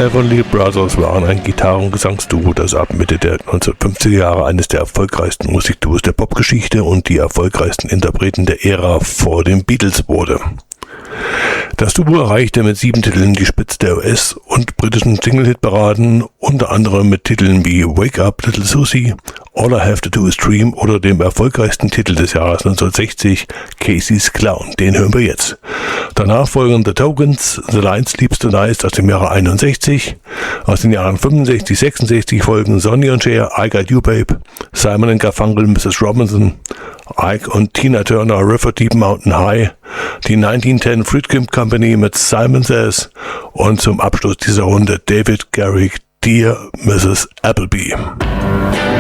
Everly Brothers waren ein Gitarren- und Gesangsduo, das ab Mitte der 1950er Jahre eines der erfolgreichsten Musikduos der Popgeschichte und die erfolgreichsten Interpreten der Ära vor den Beatles wurde. Das Duo erreichte mit 7 Titeln die Spitze der US- und britischen Single-Hit-Paraden, unter anderem mit Titeln wie Wake Up Little Susie, All I Have to Do Is Dream oder dem erfolgreichsten Titel des Jahres 1960, Casey's Clown. Den hören wir jetzt. Danach folgen The Tokens, The Line Sleeps Tonight aus dem Jahre 61. Aus den Jahren 65, 66 folgen Sonny und Cher, I Got You Babe, Simon & Garfunkel, Mrs. Robinson, Ike und Tina Turner, River Deep Mountain High, die 1910 Friedkin Company mit Simon Says und zum Abschluss dieser Runde David Garrick, Dear Mrs. Appleby.